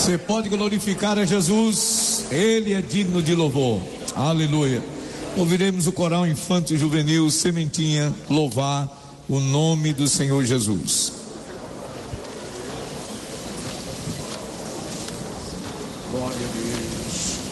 Você pode glorificar a Jesus, Ele é digno de louvor. Aleluia. Ouviremos o coral infanto juvenil Sementinha louvar o nome do Senhor Jesus. Glória a Deus.